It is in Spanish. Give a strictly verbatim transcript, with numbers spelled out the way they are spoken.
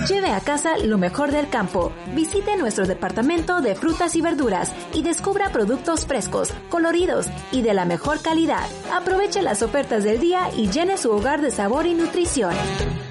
Lleve a casa lo mejor del campo. Visite nuestro departamento de frutas y verduras y descubra productos frescos, coloridos y de la mejor calidad. Aproveche las ofertas del día y llene su hogar de sabor y nutrición.